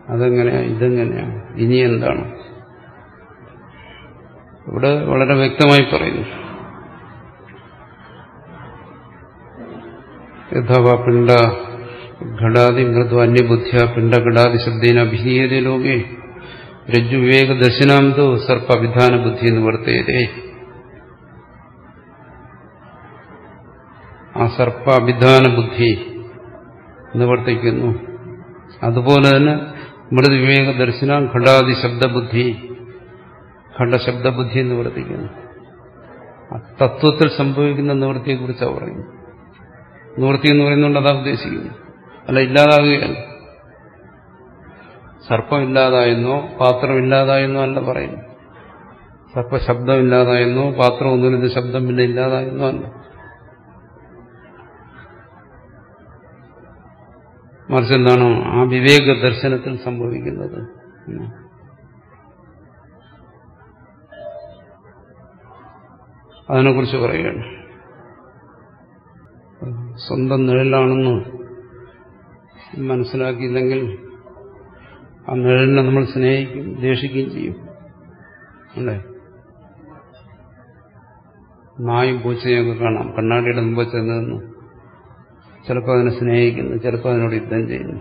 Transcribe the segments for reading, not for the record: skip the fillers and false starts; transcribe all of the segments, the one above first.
അതെങ്ങനെയാ, ഇതെങ്ങനെയാ, ഇനി എന്താണ്? ഇവിടെ വളരെ വ്യക്തമായി പറയുന്നു. യഥാ പിണ്ഡ ഘടാതി മൃദു അന്യബുദ്ധ്യ പിണ്ഡഘടാതി ശബ്ദേന അഭിനീയതേ ലോകേ രജ്ജു വിവേക ദർശനാന്തോ സർപ്പ അഭിധാന ബുദ്ധി നിവർത്തേതേ. ആ സർപ്പ അഭിധാന ബുദ്ധി നിവർത്തിക്കുന്നു. അതുപോലെ തന്നെ മൃദുവിവേക ദർശന ഘടാതി ശബ്ദബുദ്ധി ഘടശബ്ദബുദ്ധി നിവർത്തിക്കുന്നു. തത്വത്തിൽ സംഭവിക്കുന്ന നിവൃത്തിയെക്കുറിച്ചാണ് പറയുന്നത്. നിവൃത്തി എന്ന് പറയുന്നുണ്ട് അതാ ഉദ്ദേശിക്കുന്നു, അല്ല ഇല്ലാതാകുകയല്ല. സർപ്പം ഇല്ലാതായെന്നോ പാത്രം ഇല്ലാതായെന്നോ അല്ല പറയുന്നു. സർപ്പശബ്ദം ഇല്ലാതായെന്നോ പാത്രം ഒന്നുമില്ല ശബ്ദം പിന്നെ ഇല്ലാതായെന്നോ അല്ല. മറിച്ച് എന്താണോ ആ വിവേക ദർശനത്തിൽ സംഭവിക്കുന്നത്. അതിനെക്കുറിച്ച് പറയുകയാണ്. സ്വന്തം നിഴലാണെന്ന് മനസ്സിലാക്കിയില്ലെങ്കിൽ ആ നിഴലിനെ നമ്മൾ സ്നേഹിക്കും, ദേഷിക്കുകയും ചെയ്യും. അല്ലേ? നായും പൂച്ചയൊക്കെ കാണാം. കണ്ണാടിയുടെ മുമ്പ് ചെന്ന് നിന്നു ചിലപ്പോൾ അതിനെ സ്നേഹിക്കുന്നു, ചിലപ്പോൾ അതിനോട് യുദ്ധം ചെയ്യുന്നു.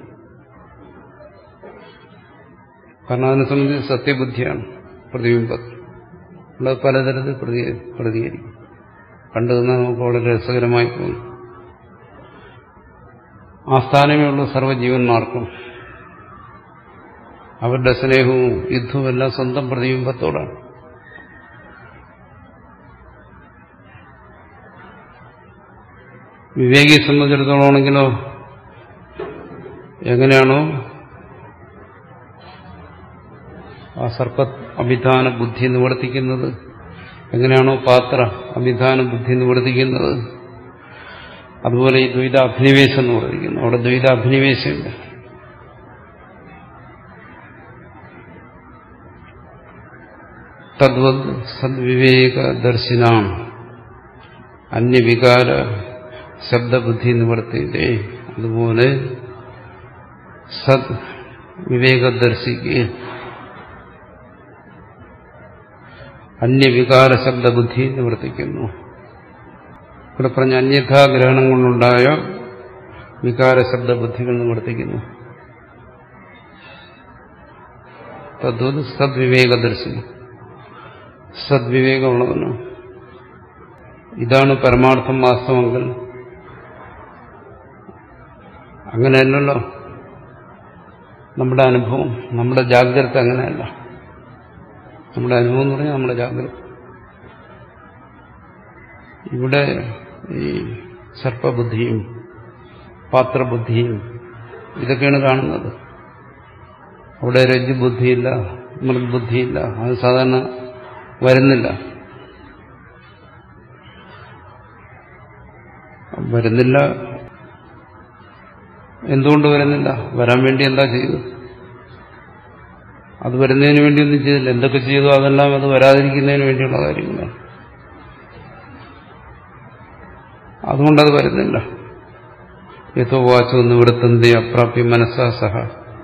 കാരണം അതിനെ സംബന്ധിച്ച് സത്യബുദ്ധിയാണ് പ്രതിബിംബത്തിൽ. അത് പലതരത്തിൽ പ്രതികരിക്കും. കണ്ടു നിന്നാൽ നമുക്ക് വളരെ രസകരമായി തോന്നും. ആ സ്ഥാനമേ ഉള്ളൂ സർവ്വജീവന്മാർക്കും. അവരുടെ സ്നേഹവും യുദ്ധവും എല്ലാം സ്വന്തം പ്രതിബിംബത്തോടാണ്. വിവേകിയെ സംബന്ധിച്ചിടത്തോളമാണെങ്കിലോ എങ്ങനെയാണോ ആ സർപ്പ അഭിധാന ബുദ്ധി നിവർത്തിക്കുന്നത്, എങ്ങനെയാണോ പാത്ര അഭിധാന ബുദ്ധി നിവർത്തിക്കുന്നത്, അതുപോലെ ഈ ദ്വൈത അഭിനിവേശം നിവർത്തിക്കുന്നു. അവിടെ ദ്വൈത അഭിനിവേശമില്ല. തദ്വത് സദ്വിവേക ദർശിനാം അന്യവികാര ശബ്ദബുദ്ധി നിവർത്തിയതേ. അതുപോലെ സദ് വിവേകദർശിക്ക് അന്യവികാര ശബ്ദബുദ്ധി നിവർത്തിക്കുന്നു. ഇവിടെ പറഞ്ഞ അന്യഥാഗ്രഹണം കൊണ്ടുണ്ടായ വികാര ശബ്ദബുദ്ധികൾ നിവർത്തിക്കുന്നു. തദ്വത് സദ്വിവേകദർശിനി, സദ്വിവേകമുള്ളവന്. ഇതാണ് പരമാർത്ഥം വാസ്തവമെങ്കിൽ അങ്ങനെയല്ലല്ലോ നമ്മുടെ അനുഭവം, നമ്മുടെ ജാഗ്രത അങ്ങനെയല്ല. നമ്മുടെ അനുഭവം എന്ന് പറഞ്ഞാൽ നമ്മുടെ ജാഗ്രത. ഇവിടെ ഈ സർപ്പബുദ്ധിയും പാത്രബുദ്ധിയും ഇതൊക്കെയാണ് കാണുന്നത്. അവിടെ രജ്ജുബുദ്ധിയില്ല, മൃദ്ബുദ്ധിയില്ല. അത് സാധാരണ വരുന്നില്ല. എന്തുകൊണ്ട് വരുന്നില്ല? വരാൻ വേണ്ടി എന്താ ചെയ്തു? അത് വരുന്നതിന് വേണ്ടിയൊന്നും ചെയ്തില്ല. എന്തൊക്കെ ചെയ്തു അതെല്ലാം അത് വരാതിരിക്കുന്നതിന് വേണ്ടിയുള്ള കാര്യങ്ങളാണ്. അതുകൊണ്ടത് വരുന്നില്ല. യഥോ വാചോ നിവൃത്തന്തി അപ്രാപ്യ മനസ്സാ സഹ.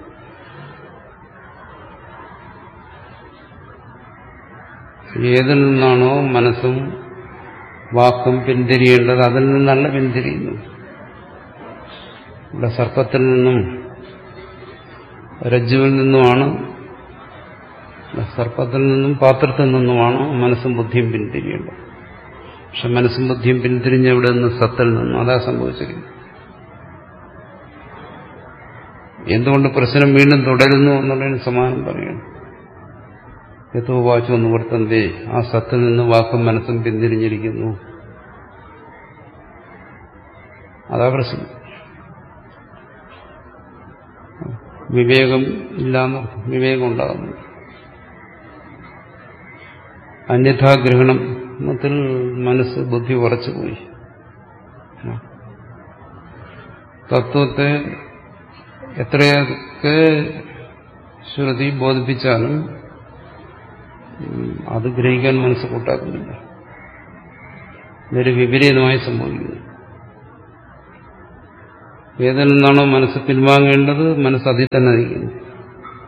ഏതിൽ നിന്നാണോ മനസ്സും വാക്കും പിന്തിരിയേണ്ടത് അതിൽ നിന്നല്ല പിന്തിരിയുന്നു. ഇവിടെ സർപ്പത്തിൽ നിന്നും രജ്ജുവിൽ നിന്നുമാണ്, സർപ്പത്തിൽ നിന്നും പാത്രത്തിൽ നിന്നുമാണ് മനസ്സും ബുദ്ധിയും പിന്തിരിയേണ്ടത്. പക്ഷെ മനസ്സും ബുദ്ധിയും പിന്തിരിഞ്ഞ ഇവിടെ നിന്ന് സത്തിൽ നിന്നും. അതാ സംഭവിച്ചിരിക്കുന്നത്. എന്തുകൊണ്ട് പ്രശ്നം വീണ്ടും തുടരുന്നു എന്നുള്ളതിന് സമാനം പറയുന്നു. യഥോ വാചോ നിവർത്തന്തേ, ആ സത്തിൽ നിന്ന് വാക്കും മനസ്സും പിന്തിരിഞ്ഞിരിക്കുന്നു. അതാ പ്രശ്നം. വിവേകം ഇല്ലാന്ന്, വിവേകം ഉണ്ടാകുന്നു. അന്യഥാഗ്രഹണത്തിൽ മനസ്സ് ബുദ്ധി ഉറച്ചുപോയി. തത്വത്തെ എത്രയൊക്കെ ശ്രുതി ബോധിപ്പിച്ചാലും അത് ഗ്രഹിക്കാൻ മനസ്സ് കൂട്ടാക്കുന്നില്ല. ഇതൊരു വിപരീതമായി സംഭവിക്കുന്നു. ഏതിൽ നിന്നാണോ മനസ്സ് പിൻവാങ്ങേണ്ടത് മനസ്സ് അതിൽ തന്നെ നിൽക്കുന്നു.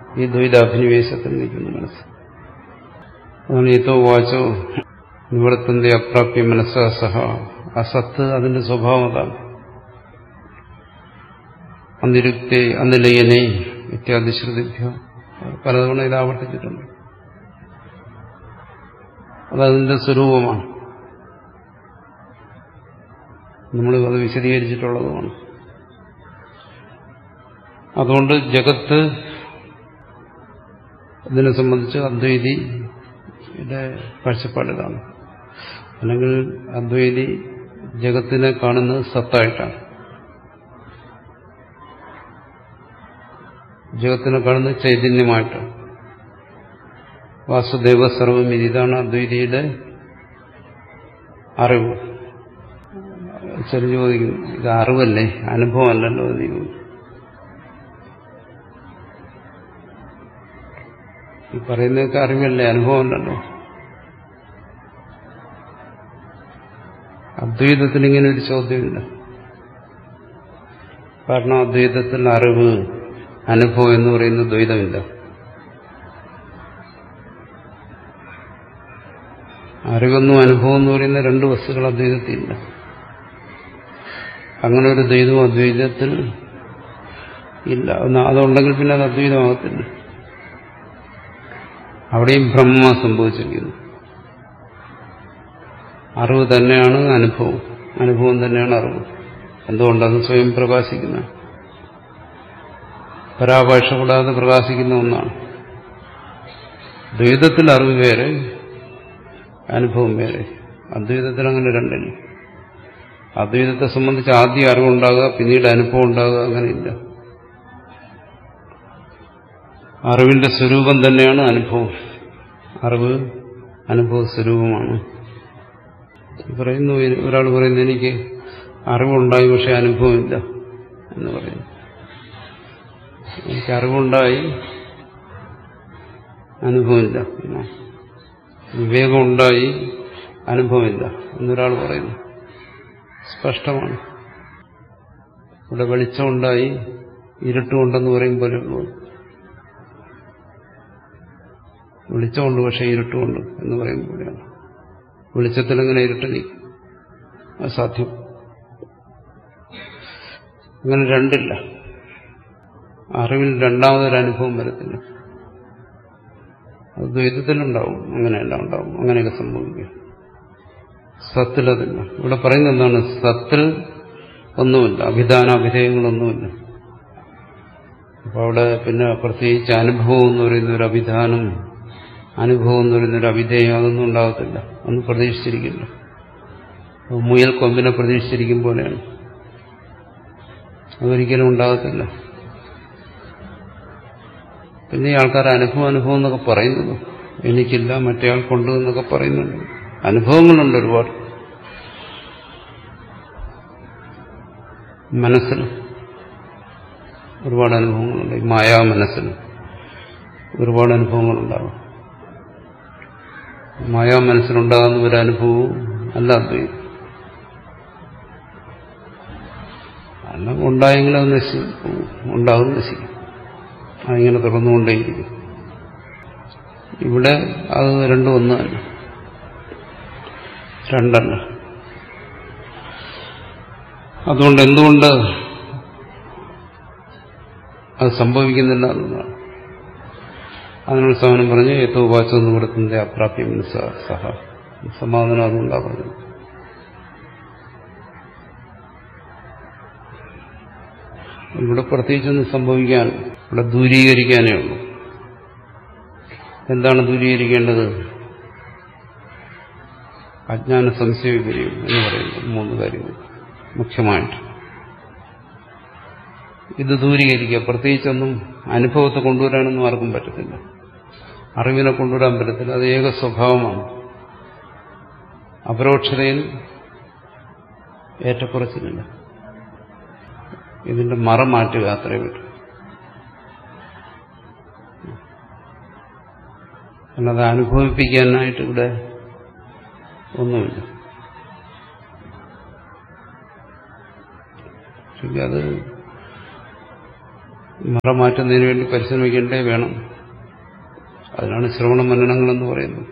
ഈ ദ്വൈതാഭിനിവേശത്തിൽ നിൽക്കുന്നു മനസ്സ്. അതാണ് യതോ വാചോ നിവർത്തന്റെ അപ്രാപ്യ മനസ്സാ സഹ. അസത്ത് അതിന്റെ സ്വഭാവം അതാണ്. അനിരുക്തേ അനിലയനെ ഇത്യാദി ശ്രുതിഭ്യ പലതവണ ഇത് ആവർത്തിച്ചിട്ടുണ്ട്. അതതിന്റെ സ്വരൂപമാണ്. നമ്മൾ അത് വിശദീകരിച്ചിട്ടുള്ളതുമാണ്. അതുകൊണ്ട് ജഗത്ത് ഇതിനെ സംബന്ധിച്ച് അദ്വൈതിയുടെ കാഴ്ചപ്പാടിലാണ്. അല്ലെങ്കിൽ അദ്വൈതി ജഗത്തിനെ കാണുന്നത് സത്തായിട്ടാണ്. ജഗത്തിനെ കാണുന്നത് ചൈതന്യമായിട്ടാണ്. വാസുദേവ സർവം ഇതാണ് അദ്വൈതിയുടെ അറിവ്. ചെറിയ ചോദിക്കുന്നു, ഇത് അറിവല്ലേ, അനുഭവമല്ലല്ലോ എന്ന് ചോദിക്കും. ഈ പറയുന്നതൊക്കെ അറിവല്ലേ, അനുഭവമല്ലല്ലോ. അദ്വൈതത്തിൽ ഇങ്ങനെ ഒരു ചോദ്യമില്ല. കാരണം അദ്വൈതത്തിൽ അറിവ്, അനുഭവം എന്ന് പറയുന്ന ദ്വൈതമില്ല. അറിവെന്നും അനുഭവം എന്ന് പറയുന്ന രണ്ട് വസ്തുക്കൾ അദ്വൈതത്തിലില്ല. അങ്ങനെ ഒരു ദ്വൈതവും അദ്വൈതത്തിൽ ഇല്ല. അതുണ്ടെങ്കിൽ പിന്നെ അത് അദ്വൈതമാകത്തില്ല. അവിടെയും ബ്രഹ്മ സംഭവിച്ചിരിക്കുന്നു. അറിവ് തന്നെയാണ് അനുഭവം, അനുഭവം തന്നെയാണ് അറിവ്. എന്തുകൊണ്ടത് സ്വയം പ്രകാശിക്കുന്ന, പരാഭാഷ കൂടാതെ പ്രകാശിക്കുന്ന ഒന്നാണ്. ദ്വൈതത്തിൽ അറിവ് വേറെ, അനുഭവം വേറെ. അദ്വൈതത്തിൽ അങ്ങനെ രണ്ടില്ല. അദ്വൈതത്തെ സംബന്ധിച്ച് ആദ്യം അറിവുണ്ടാകുക, പിന്നീട് അനുഭവം ഉണ്ടാകുക, അങ്ങനെയില്ല. അറിവിന്റെ സ്വരൂപം തന്നെയാണ് അനുഭവം. അറിവ് അനുഭവ സ്വരൂപമാണ്. പറയുന്നു, ഒരാൾ പറയുന്നു എനിക്ക് അറിവുണ്ടായി പക്ഷെ അനുഭവമില്ല എന്ന് പറയുന്നു. എനിക്ക് അറിവുണ്ടായി അനുഭവമില്ല, വിവേകമുണ്ടായി അനുഭവമില്ല എന്നൊരാൾ പറയുന്നു. സ്പഷ്ടമാണ്. ഇവിടെ വെളിച്ചമുണ്ടായി ഇരുട്ടുമുണ്ടെന്ന് പറയുമ്പോൾ വെളിച്ചമുണ്ട് പക്ഷെ ഇരുട്ടുമുണ്ട് എന്ന് പറയുമ്പോഴാണ്. വെളിച്ചത്തിലെങ്ങനെ ഇരുട്ട് നീക്കും? അസാധ്യം. അങ്ങനെ രണ്ടില്ല. അറിവിൽ രണ്ടാമതൊരനുഭവം വരത്തില്ല. അത് ദ്വൈതത്തിലുണ്ടാവും. അങ്ങനെയല്ല ഉണ്ടാവും. അങ്ങനെയൊക്കെ സംഭവിക്കും. സത്തിലതില്ല. ഇവിടെ പറയുന്നത് എന്താണ്? സത്തിൽ ഒന്നുമില്ല, അഭിധാനാഭിധേയങ്ങളൊന്നുമില്ല. അപ്പോൾ അവിടെ പിന്നെ പ്രത്യേകിച്ച് അനുഭവം എന്ന് പറയുന്ന ഒരു അഭിധാനം, അനുഭവം എന്ന് പറയുന്നൊരു അഭിധേയം, അതൊന്നും ഉണ്ടാകത്തില്ല. ഒന്നും പ്രതീക്ഷിച്ചിരിക്കില്ല. മുയൽ കൊമ്പിനെ പ്രതീക്ഷിച്ചിരിക്കും പോലെയാണ്. അതൊരിക്കലും ഉണ്ടാകത്തില്ല. പിന്നെ ഈ ആൾക്കാർ അനുഭവം എന്നൊക്കെ പറയുന്നത് എനിക്കില്ല, മറ്റേ ആൾക്കുണ്ട് എന്നൊക്കെ പറയുന്നുണ്ട്. അനുഭവങ്ങളുണ്ട് ഒരുപാട്. മനസ്സിൽ ഒരുപാട് അനുഭവങ്ങളുണ്ട്. ഈ മായാ മനസ്സിന് ഒരുപാട് അനുഭവങ്ങളുണ്ടാകും. മായാ മനസ്സിലുണ്ടാകുന്ന ഒരു അനുഭവവും അല്ല അദ്വൈതം. അല്ല, ഉണ്ടായെങ്കിലും അത് നശിക്കും, ഉണ്ടാകും, നശിക്കും. അതിങ്ങനെ തുറന്നുകൊണ്ടേയിരിക്കും. ഇവിടെ അത് രണ്ടും ഒന്നല്ല, രണ്ടല്ല. അതുകൊണ്ട് എന്തുകൊണ്ട് അത് സംഭവിക്കുന്നില്ല എന്നതാണ്. അതിനുള്ള സമാനം പറഞ്ഞ് യതോ വാചോ നിവർത്തന്റെ അപ്രാപ്യ മനസ്സാ സഹ. സമാധാനം അതുകൊണ്ടാ പറഞ്ഞത്. ഇവിടെ പ്രത്യേകിച്ചൊന്നും സംഭവിക്കാൻ, ഇവിടെ ദൂരീകരിക്കാനേ ഉള്ളൂ. എന്താണ് ദൂരീകരിക്കേണ്ടത്? അജ്ഞാന സംശയ വിപര്യം എന്ന് പറയുന്നത് 3 കാര്യങ്ങൾ മുഖ്യമായിട്ട്. ഇത് ദൂരീകരിക്കുക. പ്രത്യേകിച്ചൊന്നും അനുഭവത്തെ കൊണ്ടുവരാനൊന്നും ആർക്കും പറ്റത്തില്ല, അറിവിനെ കൊണ്ടുവരാൻ പറ്റത്തില്ല. അത് ഏക സ്വഭാവമാണ്. അപരോക്ഷതയിൽ ഏറ്റക്കുറച്ചിലില്ല. ഇതിന്റെ മറ മാറ്റുക, അത്രേ പറ്റും. അല്ലാതെ അനുഭവിപ്പിക്കാനായിട്ട് ഇവിടെ ഒന്നുമില്ല. അത് മറ മാറ്റുന്നതിന് വേണ്ടി പരിശ്രമിക്കേണ്ടേ വേണം. അതിനാണ് ശ്രവണ മനനങ്ങളെന്ന് പറയുന്നത്.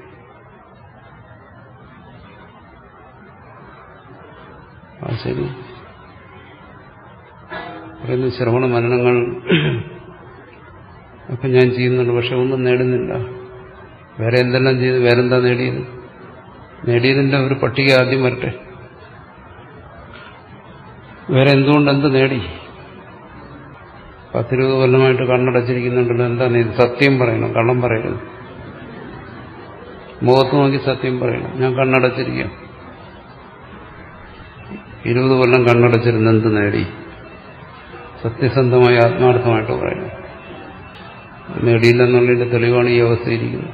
ശരി, പറയുന്നു ശ്രവണ മനനങ്ങൾ ഒക്കെ ഞാൻ ചെയ്യുന്നുണ്ട്, പക്ഷെ ഒന്നും നേടുന്നില്ല. വേറെ എന്തെല്ലാം ചെയ്തു, വേറെന്താ നേടിയത്? നേടിയതിന്റെ ഒരു പട്ടിക ആദ്യം വരട്ടെ. വേറെ എന്തുകൊണ്ട് എന്ത് നേടി? 10-20 കൊല്ലമായിട്ട് കണ്ണടച്ചിരിക്കുന്നുണ്ടല്ലോ, എന്താ നേടി? സത്യം പറയണം, കള്ളം പറയരുത്. മുഖത്ത് നോക്കി സത്യം പറയണം. ഞാൻ കണ്ണടച്ചിരിക്കാം. 20 കൊല്ലം കണ്ണടച്ചിരുന്ന് എന്ത് നേടി? സത്യസന്ധമായി ആത്മാർത്ഥമായിട്ട് പറയണം. നേടിയില്ലെന്നുള്ളതിന്റെ തെളിവാണ് ഈ അവസ്ഥയിരിക്കുന്നത്.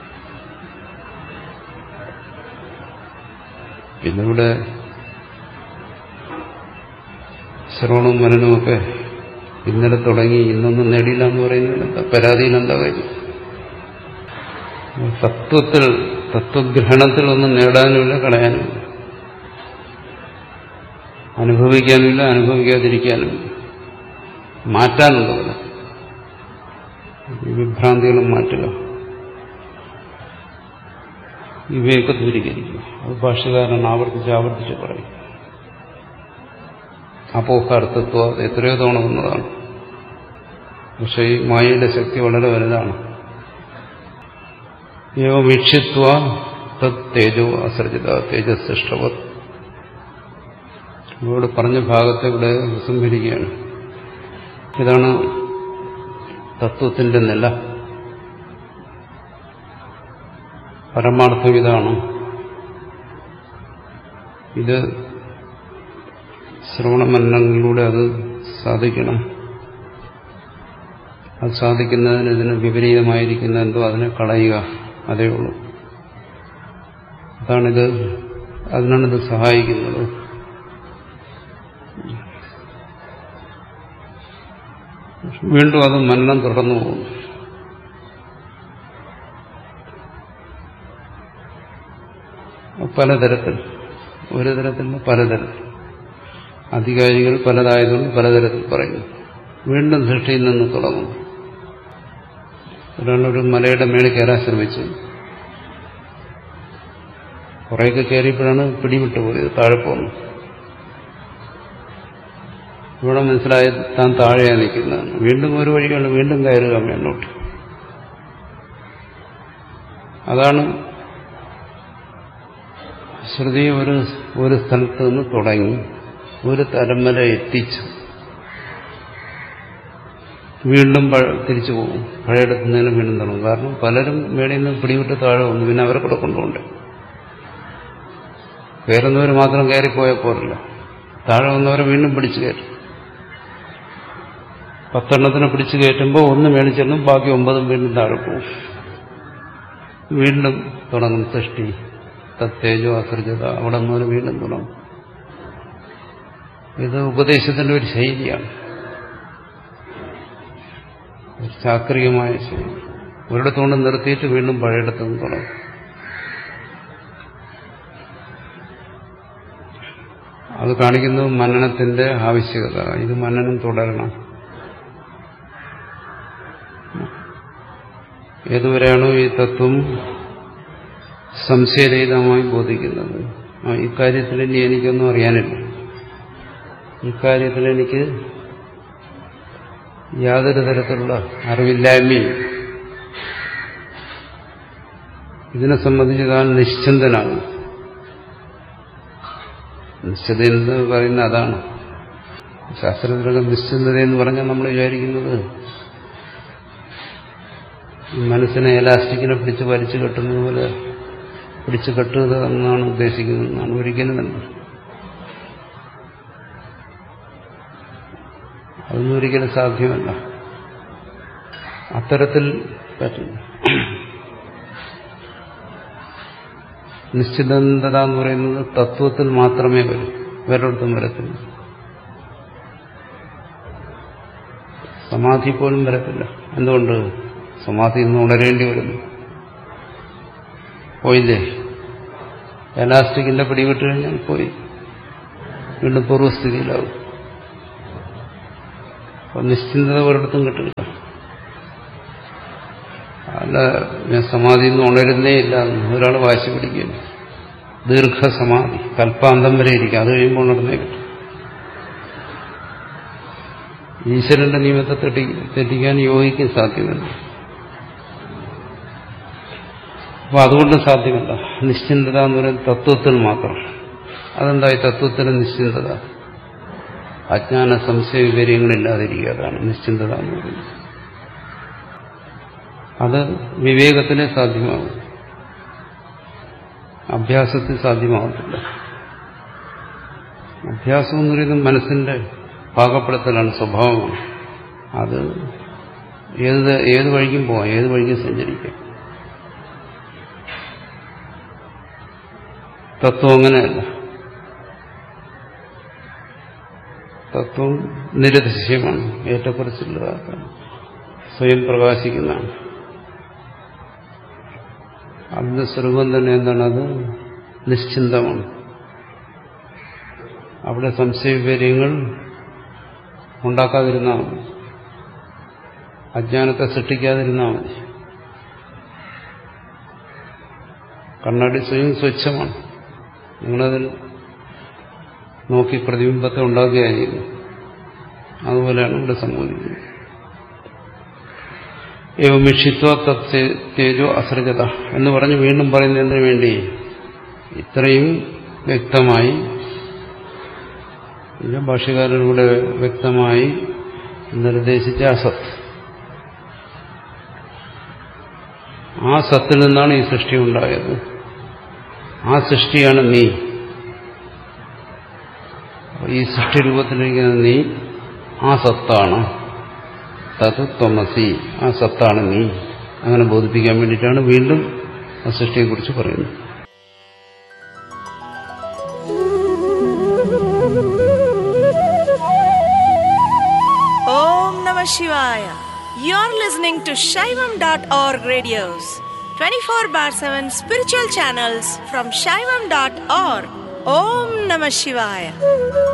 പിന്നിവിടെ ശ്രവണവും മനനവുമൊക്കെ ഇന്നലെ തുടങ്ങി ഇന്നൊന്നും നേടിയില്ല എന്ന് പറയുന്നതിലെന്താ? പരാതിയിലെന്താ കാര്യം? തത്വഗ്രഹണത്തിൽ ഒന്നും നേടാനുമില്ല, കളയാനുമില്ല, അനുഭവിക്കാനുമില്ല, അനുഭവിക്കാതിരിക്കാനുമില്ല. മാറ്റാനുള്ളതല്ല. വിഭ്രാന്തികളും മാറ്റുക, ഇവയൊക്കെ ദൂരീകരിക്കുക. അത് ഭാഷ്യകാരൻ ആവർത്തിച്ച് പറയും. അപോഹാർത്ഥത്വം എത്രയോ തവണ വന്നതാണ്. പക്ഷേ ഈ മായയുടെ ശക്തി വളരെ വലുതാണ്. ഏവമീക്ഷിത്വ തത് തേജോ അസർജിത തേജസ്സൃഷ്ടവത്. ഇവിടെ പറഞ്ഞ ഭാഗത്തെ ഇവിടെ സംഭരിക്കുകയാണ്. ഇതാണ് തത്വത്തിന്റെ നില. പരമാർത്ഥം ഇതാണ്. ഇത് ശ്രവണമനനങ്ങളിലൂടെ അത് സാധിക്കണം. അത് സാധിക്കുന്നതിന് ഇതിന് വിപരീതമായിരിക്കുന്ന എന്തോ അതിനെ കളയുക, അതേ ഉള്ളൂ. അതാണിത്, അതിനാണിത് സഹായിക്കുന്നത്. വീണ്ടും അത് മനനം തുടർന്നു പോകും. പലതരത്തിൽ, ഒരു തരത്തിൽ പലതരത്തിൽ. അധികാരികൾ പലതായതുകൊണ്ട് പലതരത്തിൽ പറയുന്നു. വീണ്ടും സൃഷ്ടിയിൽ നിന്ന് തുടങ്ങും. ഒരാളൊരു മലയുടെ മേളിൽ കയറാൻ ശ്രമിച്ചു. കുറേയൊക്കെ കയറിയപ്പോഴാണ് പിടിവിട്ടു പോയത്, താഴെ പോന്നു. ഇവിടെ മനസ്സിലായി താൻ താഴെയാണ് നിൽക്കുന്നതാണ്. വീണ്ടും ഒരു വഴിയാണ്, വീണ്ടും കയറുക മേലോട്ട്. അതാണ് ശ്രുതി ഒരു സ്ഥലത്ത് നിന്ന് തുടങ്ങി ഒരു തലം വരെ എത്തിച്ചു. വീണ്ടും തിരിച്ചു പോകും. പഴയടത്തുനിന്ന് വീണ്ടും തുടങ്ങും. കാരണം പലരും മേളിൽ നിന്ന് പിടിവിട്ട് താഴെ വന്നു. പിന്നെ അവരെ കൂടെ കൊണ്ടുപോകണ്ടേ. കയറുന്നവർ മാത്രം കയറിപ്പോയാൽ പോരല്ല. താഴെ വന്നവരെ വീണ്ടും പിടിച്ചു കയറ്റും. 10 എണ്ണത്തിനെ പിടിച്ചു കയറ്റുമ്പോൾ ഒന്ന് മേളിൽ ചെല്ലും, ബാക്കി 9 വീണ്ടും താഴെ പോകും. വീണ്ടും തുടങ്ങും സൃഷ്ടി. തത്തേജോ അസർജത. അവിടെ നിന്ന് വീണ്ടും തുടങ്ങും. ഇത് ഉപദേശത്തിന്റെ ഒരു ശൈലിയാണ്, ഒരു ചാക്രികമായ ശൈലി. ഒരിടത്തുകൊണ്ട് നിർത്തിയിട്ട് വീണ്ടും പഴയയിടത്തുനിന്ന് തുടങ്ങും. അത് കാണിക്കുന്നത് മനനത്തിന്റെ ആവശ്യകത. ഇത് മനനം തുടരണം. ഏതുവരെയാണോ ഈ തത്വം സംശയരഹിതമായി ബോധിക്കുന്നത്, ഇക്കാര്യത്തിൽ ഇനി എനിക്കൊന്നും അറിയാനില്ല, ഇക്കാര്യത്തിൽ എനിക്ക് യാതൊരു തരത്തിലുള്ള അറിവില്ലായ്മയും, ഇതിനെ സംബന്ധിച്ച് താൻ നിശ്ചിന്തനാകും. നിശ്ചിത എന്ന് പറയുന്ന അതാണ്. ശാസ്ത്രത്തിലൊക്കെ നിശ്ചിന്തത എന്ന് പറഞ്ഞാൽ നമ്മൾ വിചാരിക്കുന്നത് മനസ്സിനെ എലാസ്റ്റിക്കിനെ പിടിച്ച് വലിച്ചു കെട്ടുന്നത് പോലെ പിടിച്ചു കെട്ടുക എന്നാണ് ഉദ്ദേശിക്കുന്നതെന്നാണ്. ഒരിക്കലും തന്നെ അതൊന്നും ഒരിക്കലും സാധ്യമല്ല. അത്തരത്തിൽ പറ്റില്ല. നിശ്ചിതത എന്ന് പറയുന്നത് തത്വത്തിൽ മാത്രമേ വരൂ, വേറൊരിടത്തും വരത്തില്ല. സമാധി പോലും വരത്തില്ല. എന്തുകൊണ്ട്? സമാധി ഇന്ന് ഉണരേണ്ടി വരുന്നു. പോയില്ലേ? എലാസ്റ്റിക്കിന്റെ പിടിവിട്ട് കഴിഞ്ഞാൽ പോയി, വീണ്ടും പൂർവ്വസ്ഥിതിയിലാവും. അപ്പം നിശ്ചിന്തത ഒരിടത്തും കിട്ടില്ല. അല്ല, ഞാൻ സമാധിയിൽ നിന്ന് ഉണരുന്നേ ഇല്ല ഒരാൾ വാശി പിടിക്കുകയില്ല. ദീർഘസമാധി കൽപ്പാന്തം വരെ ഇരിക്കും, അത് കഴിയുമ്പോൾ ഉണർന്നേ കിട്ടും. ഈശ്വരന്റെ നിയമത്തെ തെറ്റിക്കാൻ യോഗിക്കും സാധ്യമല്ല. അപ്പൊ അതുകൊണ്ടും സാധ്യമല്ല. നിശ്ചിന്തത എന്ന് പറയുന്നത് തത്വത്തിൽ മാത്രം. അതെന്തായി തത്വത്തിന് നിശ്ചിന്തത? അജ്ഞാന സംശയ വിവരങ്ങളില്ലാതിരിക്കുക, അതാണ് നിശ്ചിന്തത എന്ന് പറയുന്നത്. അത് വിവേകത്തിനെ സാധ്യമാകും, അഭ്യാസത്തിൽ സാധ്യമാകത്തില്ല. അഭ്യാസം എന്ന് പറയുന്നത് മനസ്സിന്റെ പാകപ്പെടുത്തലാണ്, സ്വഭാവമാണ്. അത് ഏത് വഴിക്കും പോവാം, ഏത് വഴിക്കും സഞ്ചരിക്കാം. തത്വം അങ്ങനെയല്ല. തത്വം നിരതിശയമാണ്, ഏറ്റക്കുറച്ചിലുള്ളതാണ്, സ്വയം പ്രകാശിക്കുന്നതാണ്. അതിന്റെ സ്വരൂപം തന്നെ എന്താണ്? അത് നിശ്ചിന്തമാണ്. അവിടെ സംശയവിവരങ്ങൾ ഉണ്ടാക്കാതിരുന്നാൽ മതി, അജ്ഞാനത്തെ സൃഷ്ടിക്കാതിരുന്നാൽ മതി. കണ്ണാടി സ്വയം സ്വച്ഛമാണ്, നിങ്ങളതിൽ നോക്കി പ്രതിബിംബത്തെ ഉണ്ടാക്കുകയായിരുന്നു. അതുപോലെയാണ് ഇവിടെ സംഭവിക്കുന്നത്. ഏവമിഷിത്വ തേജോ അസൃജത എന്ന് പറഞ്ഞ് വീണ്ടും പറയുന്നതിന് വേണ്ടി ഇത്രയും വ്യക്തമായി ഭാഷ്യകാരനൂടെ വ്യക്തമായി നിർദ്ദേശിച്ച അസത്ത്, ആ സത്തിൽ നിന്നാണ് ഈ സൃഷ്ടി ഉണ്ടായത്. ആ സൃഷ്ടിയാണ് നീ. ഈ സൃഷ്ടി രൂപത്തിലിരിക്കുന്ന നീ ആ സത്താണ്. തത് ത്വമസി, ആ സത്താണ് നീ. അങ്ങനെ ബോധിപ്പിക്കാൻ വേണ്ടിയിട്ടാണ് വീണ്ടും ആ സൃഷ്ടിയെക്കുറിച്ച് പറയുന്നത്. Om Namah Shivaya. You're listening to Shaivam.org radios, 24/7 spiritual channels from Shaivam.org. Om Namah Shivaya.